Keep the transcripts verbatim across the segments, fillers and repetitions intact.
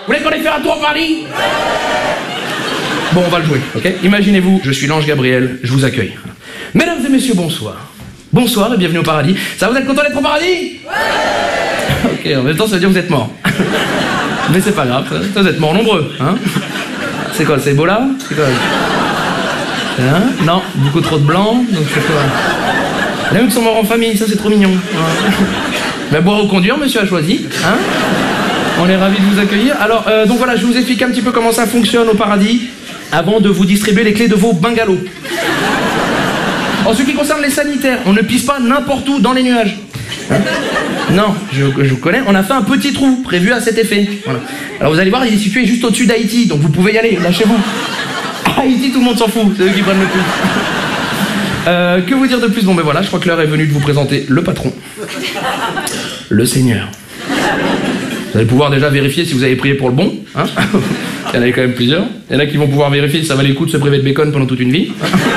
Vous voulez qu'on aille faire un tour par Paris? Bon, on va le jouer, ok? Imaginez-vous, je suis l'ange Gabriel, je vous accueille. Mesdames et messieurs, bonsoir. Bonsoir et bienvenue au paradis. Ça, vous êtes content d'être au paradis? Ouais. Ok, en même temps, ça veut dire que vous êtes mort. Mais c'est pas grave, ça, vous êtes morts nombreux, hein? C'est quoi, c'est Ebola? C'est quoi? Hein? Non, beaucoup trop de blancs, donc c'est quoi? Il y en a qui sont morts en famille, ça c'est trop mignon. Ouais. Mais boire ou conduire, monsieur a choisi, hein? On est ravis de vous accueillir. Alors, euh, donc voilà, je vous explique un petit peu comment ça fonctionne au paradis avant de vous distribuer les clés de vos bungalows. En ce qui concerne les sanitaires, on ne pisse pas n'importe où dans les nuages. Hein? Non, je, je vous connais, on a fait un petit trou prévu à cet effet. Voilà. Alors vous allez voir, il est situé juste au-dessus d'Haïti, donc vous pouvez y aller, lâchez-vous. Haïti, tout le monde s'en fout, c'est eux qui prennent le plus. Euh, que vous dire de plus? Bon ben voilà, je crois que l'heure est venue de vous présenter le patron. Le Seigneur. Vous allez pouvoir déjà vérifier si vous avez prié pour le bon, hein? Il y en a quand même plusieurs. Il y en a qui vont pouvoir vérifier si ça valait le coup de se priver de bacon pendant toute une vie.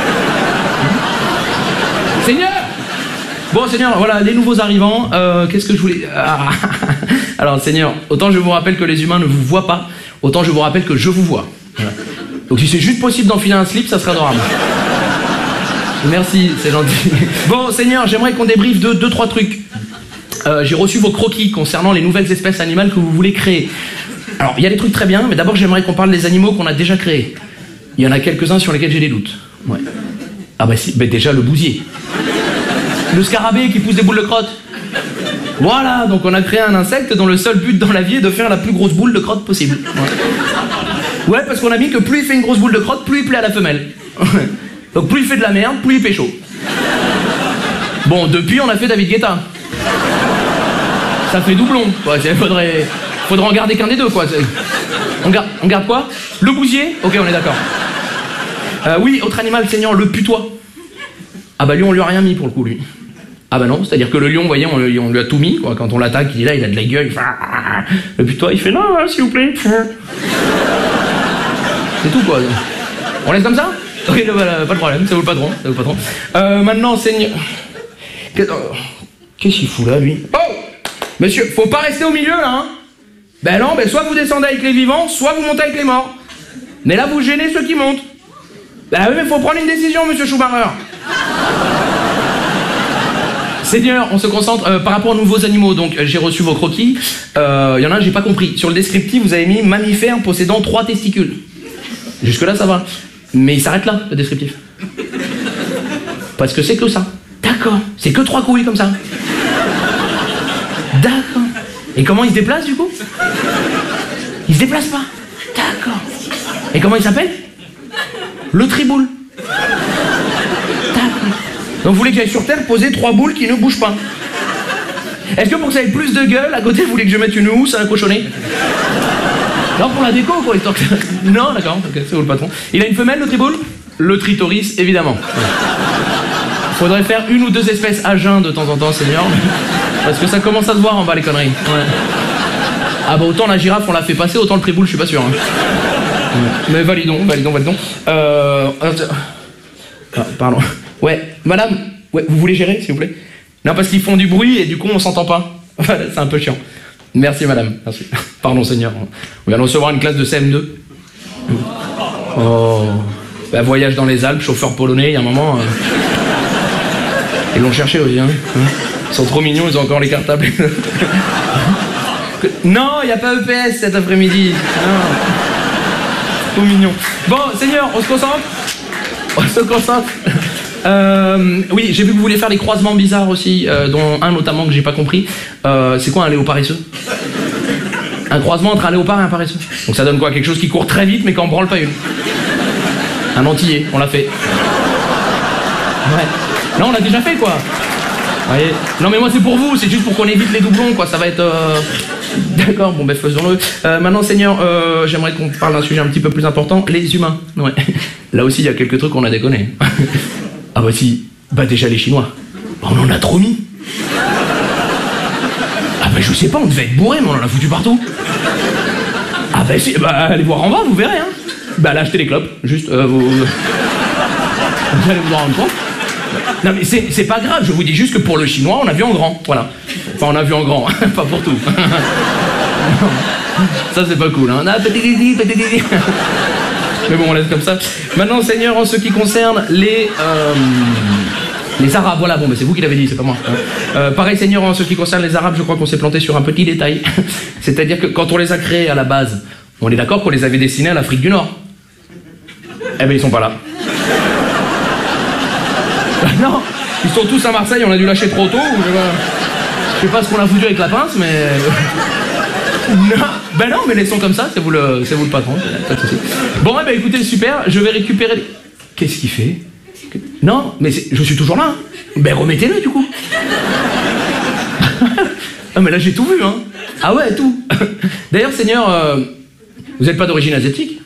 Seigneur! Bon, Seigneur, voilà, les nouveaux arrivants, euh, qu'est-ce que je voulais... Ah. Alors, Seigneur, autant je vous rappelle que les humains ne vous voient pas, autant je vous rappelle que je vous vois. Voilà. Donc si c'est juste possible d'enfiler un slip, ça serait adorable. Merci, c'est gentil. Bon, Seigneur, j'aimerais qu'on débriefe de deux, trois trucs. Euh, j'ai reçu vos croquis concernant les nouvelles espèces animales que vous voulez créer. Alors, il y a des trucs très bien, mais d'abord j'aimerais qu'on parle des animaux qu'on a déjà créés. Il y en a quelques-uns sur lesquels j'ai des doutes. Ouais. Ah bah si, bah déjà le bousier. Le scarabée qui pousse des boules de crotte. Voilà, donc on a créé un insecte dont le seul but dans la vie est de faire la plus grosse boule de crotte possible. Ouais, ouais, parce qu'on a mis que plus il fait une grosse boule de crotte, plus il plaît à la femelle. Donc plus il fait de la merde, plus il pécho. Bon, depuis on a fait David Guetta. Ça fait doublon. Ouais, il faudrait, faudrait en garder qu'un des deux, quoi. On garde, on garde quoi? Le bousier? Ok, on est d'accord. Euh, oui, autre animal, Seigneur, le putois. Ah bah lui, on lui a rien mis pour le coup, lui. Ah bah non, c'est-à-dire que le lion, vous voyez, on, on lui a tout mis, quoi. Quand on l'attaque, il est là, il a de la gueule, il fait... Le putois, il fait non, s'il vous plaît. C'est tout, quoi. On laisse comme ça? Ok, voilà, pas de problème, c'est vous le patron, c'est vous le patron. Euh, maintenant, Seigneur... Qu'est-ce qu'il fout là, lui? Oh! Monsieur, faut pas rester au milieu, là, hein? Ben non, ben soit vous descendez avec les vivants, soit vous montez avec les morts. Mais là, vous gênez ceux qui montent. Ben oui, mais faut prendre une décision, monsieur Schumacher. Seigneur, on se concentre euh, par rapport aux nouveaux animaux. Donc, euh, j'ai reçu vos croquis. Il euh, y en a un, j'ai pas compris. Sur le descriptif, vous avez mis mammifère possédant trois testicules. Jusque-là, ça va. Mais il s'arrête là, le descriptif. Parce que c'est que ça. D'accord. C'est que trois couilles comme ça. D'accord. Et comment il se déplace, du coup? Il se déplace pas. D'accord. Et comment il s'appelle? Le triboule. D'accord. Donc vous voulez que j'aille sur Terre poser trois boules qui ne bougent pas. Est-ce que pour que ça ait plus de gueule, à côté, vous voulez que je mette une housse à un cochonnet? Non, pour la déco, quoi, histoire que... Non, d'accord, ok, c'est vous le patron. Il a une femelle, le triboule? Le tritoris, évidemment. Faudrait faire une ou deux espèces à jeun de temps en temps, Seigneur. Parce que ça commence à se voir en bas, les conneries. Ouais. Ah bah autant la girafe, on l'a fait passer, autant le triboule, je suis pas sûr. Hein. Ouais. Mais validons, validons, validons. Euh... Ah, pardon. Ouais, madame, ouais, vous voulez gérer, s'il vous plaît? Non, parce qu'ils font du bruit et du coup, on s'entend pas. C'est un peu chiant. Merci, madame. Merci. Pardon, Seigneur. On vient de recevoir une classe de C M deux. Oh. Bah, voyage dans les Alpes, chauffeur polonais, il y a un moment... Euh... Ils l'ont cherché aussi, hein. Ils sont trop mignons, ils ont encore les cartables. Non, il n'y a pas E P S cet après-midi. Trop mignon. Bon, Seigneur, on se concentre? On se concentre. Euh, oui, j'ai vu que vous voulez faire des croisements bizarres aussi, euh, dont un notamment que j'ai pas compris. Euh, c'est quoi un léopard paresseux? Un croisement entre un léopard et un paresseux. Donc ça donne quoi? Quelque chose qui court très vite mais qui en branle pas une. Un antillais, on l'a fait. Ouais. Non, on l'a déjà fait, quoi. Voyez. Non, mais moi, c'est pour vous, c'est juste pour qu'on évite les doublons, quoi. Ça va être... Euh... D'accord, bon, ben, faisons-le. Euh, maintenant, Seigneur, euh, j'aimerais qu'on parle d'un sujet un petit peu plus important, les humains. Ouais. Là aussi, il y a quelques trucs qu'on a déconné. Ah bah si, bah déjà les Chinois. Bah, on en a trop mis. Ah bah je sais pas, on devait être bourré, mais on en a foutu partout. Ah bah, si, bah allez voir en bas, vous verrez, hein. Bah allez acheter les clopes, juste, euh, vous... Vous allez vous en rendre compte. Non mais c'est pas grave, je vous dis juste que pour le chinois, on a vu en grand, voilà. Enfin, on a vu en grand, pas pour tout. Ça, c'est pas cool, hein. Ah, petit didi, petit didi. Mais bon, on laisse comme ça. Maintenant, Seigneur, en ce qui concerne les... Euh, les Arabes, voilà, bon, mais c'est vous qui l'avez dit, c'est pas moi. Hein. Euh, pareil, Seigneur, en ce qui concerne les Arabes, je crois qu'on s'est planté sur un petit détail. C'est-à-dire que quand on les a créés à la base, on est d'accord qu'on les avait destinés à l'Afrique du Nord. Eh ben, ils sont pas là. Non, ils sont tous à Marseille, on a dû lâcher trop tôt, ou je sais pas, je sais pas ce qu'on a foutu avec la pince, mais... Non, ben non, mais laissons comme ça, c'est vous le, c'est vous le patron, pas de souci. Bon, eh ben écoutez, super, je vais récupérer... Les... Qu'est-ce qu'il fait? Non, mais je suis toujours là. Ben remettez-le du coup. Ah mais là j'ai tout vu, hein. Ah ouais, tout. D'ailleurs, Seigneur, euh, vous n'êtes pas d'origine asiatique?